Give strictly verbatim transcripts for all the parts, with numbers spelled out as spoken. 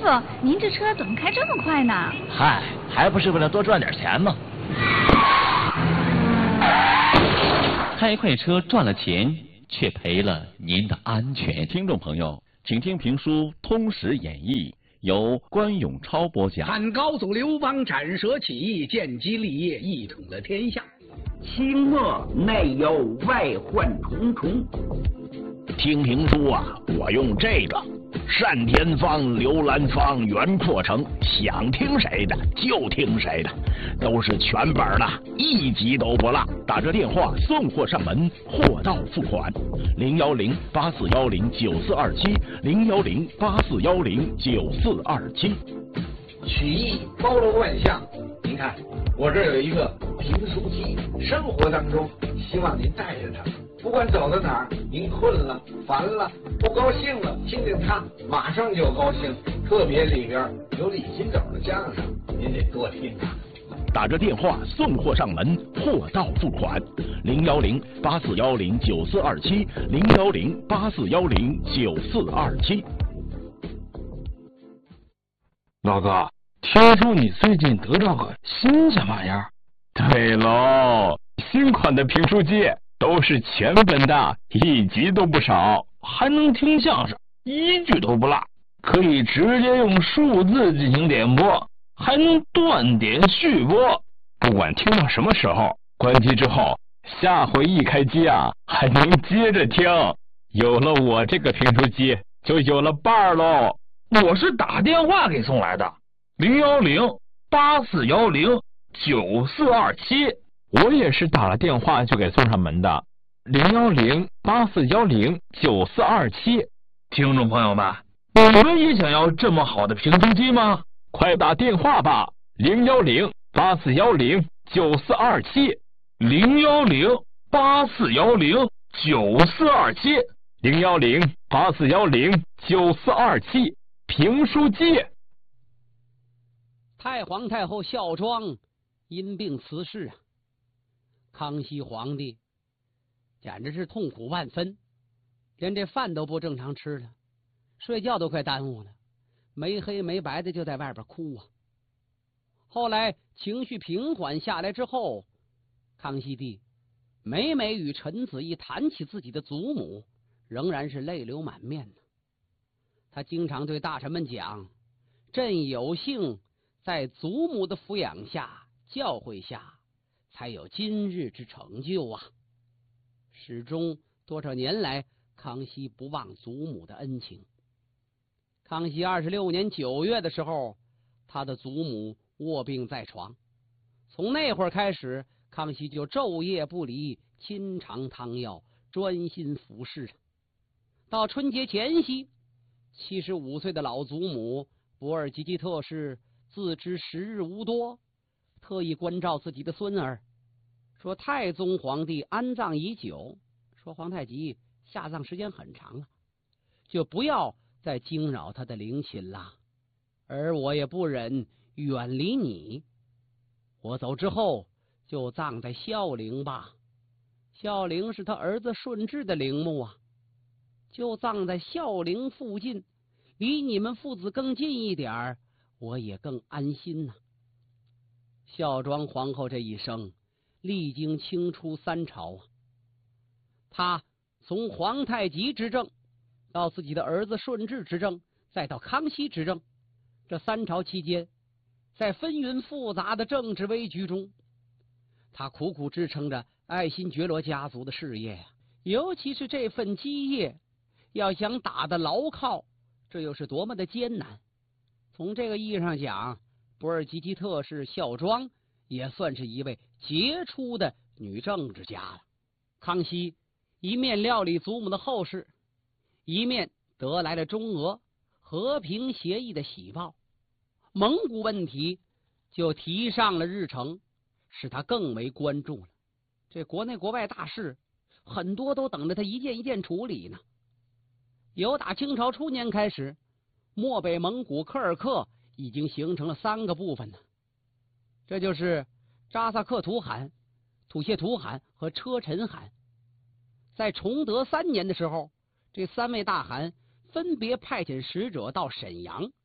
哥，您这车怎么开这么快呢？ 嗨，还不是为了多赚点钱吗？ 开快车赚了钱，却赔了您的安全。听众朋友，请听评书《通史演义》，由关永超播讲。 汉高祖刘邦斩蛇起义，建基立业，一统了天下。 清末内忧外患重重。 听评书啊，我用这个单田芳、刘兰芳、袁阔成，想听谁的就听谁的，都是全本的，一集都不落。打这电话送货上门，货到付款。零幺零八四幺零九四二七，零幺零八四幺零九四二七。 曲艺包罗万象，您看我这儿有一个评书机，生活当中希望您带着它。不管走到哪儿，您困了、烦了、不高兴了，听听它，马上就高兴。特别里边有李金斗的相声，您得多听啊。 打着电话送货上门，货到付款。零幺零八四幺零九四二七，零幺零八四幺零九四二七。 老哥，听说你最近得到个新什么玩意儿？ 对喽，新款的评书机。都是全本的，一集都不少， 还能听相声，一句都不落，可以直接用数字进行点播，还能断点续播。 不管听到什么时候，关机之后，下回一开机啊，还能接着听。有了我这个评书机，就有了伴儿喽。 我是打电话给送来的，零幺零八四幺零九四二七。 我也是打了电话就给送上门的，零幺零八四幺零九四二七。 听众朋友们，你们也想要这么好的评书机吗？ 快打电话吧，零幺零八四幺零九四二七， 零幺零八四幺零九四二七， 零幺零八四幺零九四二七，评书机。 太皇太后孝庄因病辞世啊。康熙皇帝简直是痛苦万分，连这饭都不正常吃了，睡觉都快耽误了，没黑没白的就在外边哭啊。后来情绪平缓下来之后，康熙帝每每与臣子一谈起自己的祖母，仍然是泪流满面的。他经常对大臣们讲：“朕有幸在祖母的抚养下、教诲下，才有今日之成就啊！”始终多少年来，康熙不忘祖母的恩情。康熙二十六年九月的时候，他的祖母卧病在床。从那会儿开始，康熙就昼夜不离，亲尝汤药，专心服侍。到春节前夕，七十五岁的老祖母博尔济吉特氏自知时日无多，特意关照自己的孙儿，说太宗皇帝安葬已久，说皇太极下葬时间很长了，就不要再惊扰他的陵寝了。而我也不忍远离你，我走之后就葬在孝陵吧。孝陵是他儿子顺治的陵墓啊，就葬在孝陵附近，离你们父子更近一点儿，我也更安心呐、啊。孝庄皇后这一生历经清初三朝啊，她从皇太极执政到自己的儿子顺治执政，再到康熙执政，这三朝期间，在纷纭复杂的政治危局中，她苦苦支撑着爱新觉罗家族的事业呀、啊。尤其是这份基业，要想打得牢靠，这又是多么的艰难。从这个意义上讲，博尔济吉特氏孝庄也算是一位杰出的女政治家了。康熙一面料理祖母的后事，一面得来了中俄和平协议的喜报，蒙古问题就提上了日程，使他更为关注了。这国内国外大事很多都等着他一件一件处理呢。由打清朝初年开始，漠北蒙古柯尔克已经形成了三个部分呢，这就是扎萨克图汗、土谢图汗和车臣汗。在崇德三年的时候，这三位大汗分别派遣使者到沈阳，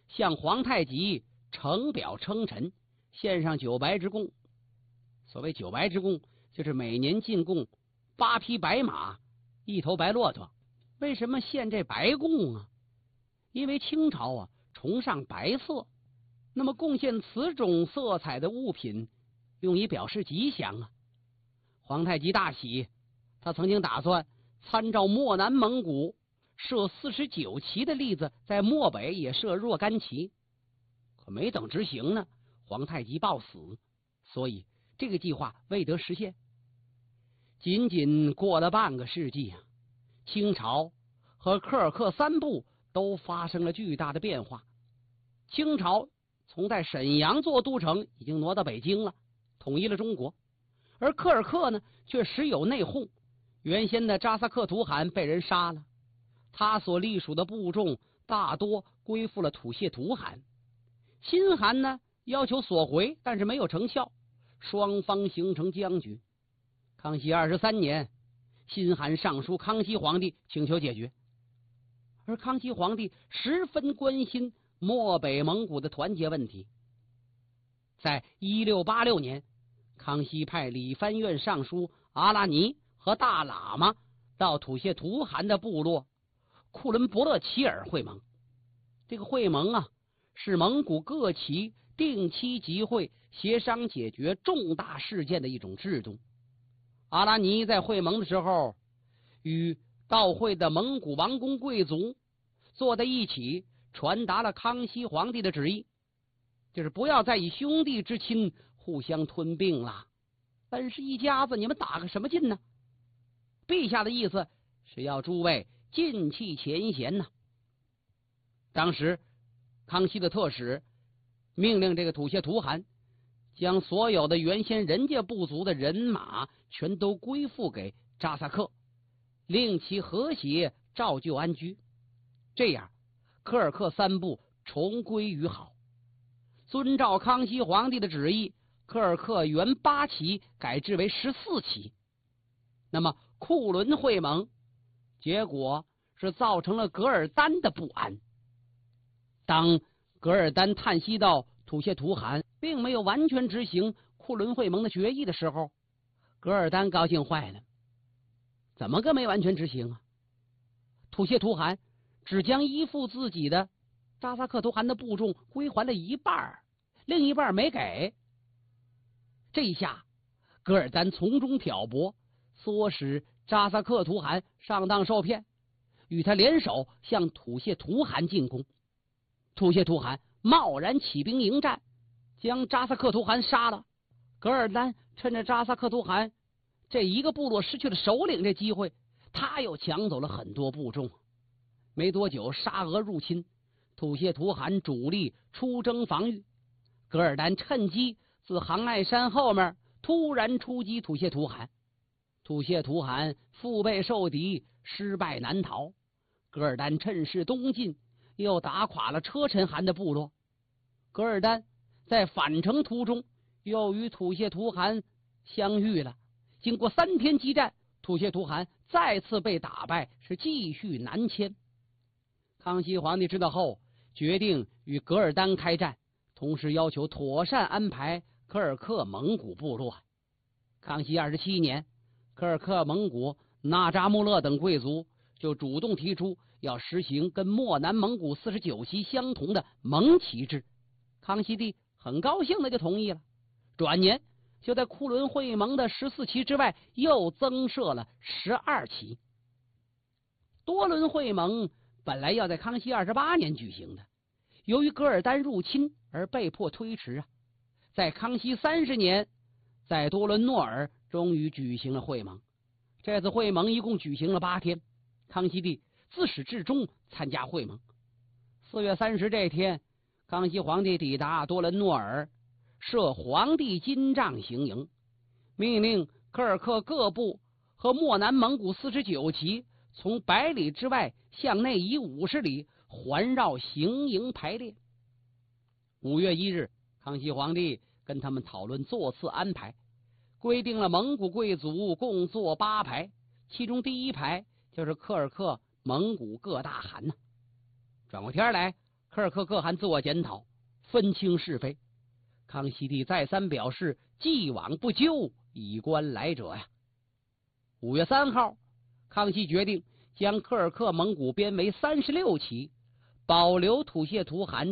向皇太极呈表称臣，献上九白之贡。所谓九白之贡，就是每年进贡八匹白马，一头白骆驼。为什么献这白贡啊？因为清朝啊崇尚白色，那么贡献此种色彩的物品，用以表示吉祥啊。皇太极大喜，他曾经打算参照漠南蒙古设四十九旗的例子，在漠北也设若干旗，可没等执行呢，皇太极暴死，所以这个计划未得实现。仅仅过了半个世纪啊，清朝和科尔克三部都发生了巨大的变化。清朝从在沈阳做都城已经挪到北京了，统一了中国，而科尔克呢却时有内讧，原先的扎萨克图汗被人杀了，他所隶属的部众大多归附了土谢图汗。新汗呢要求索回，但是没有成效，双方形成僵局。康熙二十三年，新汗上书康熙皇帝请求解决，而康熙皇帝十分关心漠北蒙古的团结问题。在一六八六年，康熙派理藩院尚书阿拉尼和大喇嘛到土谢图汗的部落库伦伯勒齐尔会盟。这个会盟啊，是蒙古各旗定期集会协商解决重大事件的一种制度。阿拉尼在会盟的时候，与到会的蒙古王公贵族坐在一起，传达了康熙皇帝的旨意，就是不要再以兄弟之亲互相吞并了。但是一家子，你们打个什么劲呢？陛下的意思是要诸位尽弃前嫌呐。当时康熙的特使命令这个土谢图汗将所有的原先人家部族的人马全都归附给扎萨克，令其和谐照旧安居。这样科尔克三部重归于好。遵照康熙皇帝的旨意，科尔克原八旗改制为十四旗。那么库伦会盟结果是造成了噶尔丹的不安。当噶尔丹叹息到土谢图汗并没有完全执行库伦会盟的决议的时候，噶尔丹高兴坏了。怎么个没完全执行啊？土谢图汗只将依附自己的扎萨克图汗的部众归还了一半，另一半没给。这一下噶尔丹从中挑拨，唆使扎萨克图汗上当受骗，与他联手向土谢图汗进攻。土谢图汗贸然起兵迎战，将扎萨克图汗杀了。噶尔丹趁着扎萨克图汗这一个部落失去了首领这机会，他又抢走了很多部众。没多久，沙俄入侵，土谢图汗主力出征防御，噶尔丹趁机自杭爱山后面突然出击土谢图汗。土谢图汗腹背受敌，失败难逃。噶尔丹趁势东进，又打垮了车臣汗的部落。噶尔丹在返程途中又与土谢图汗相遇了。经过三天激战，土谢图汗再次被打败，是继续南迁。康熙皇帝知道后，决定与噶尔丹开战，同时要求妥善安排科尔克蒙古部落。康熙二十七年，科尔克蒙古纳扎穆勒等贵族就主动提出要实行跟漠南蒙古四十九旗相同的蒙旗制。康熙帝很高兴的就同意了。转年就在库伦会盟的十四旗之外又增设了十二旗。多伦会盟本来要在康熙二十八年举行的，由于噶尔丹入侵而被迫推迟啊。在康熙三十年，在多伦诺尔终于举行了会盟。这次会盟一共举行了八天，康熙帝自始至终参加会盟。四月三十这天，康熙皇帝抵达多伦诺尔，设皇帝金帐行营，命令科尔克各部和漠南蒙古四十九旗从百里之外向内移五十里，环绕行营排列。五月一日，康熙皇帝跟他们讨论座次安排，规定了蒙古贵族共坐八排，其中第一排就是科尔克蒙古各大汗呢。转过天来，科科尔克可汗自我检讨，分清是非。康熙帝再三表示，既往不咎，以观来者呀。五月三号，康熙决定将科尔克蒙古编为三十六旗，保留吐谢图汗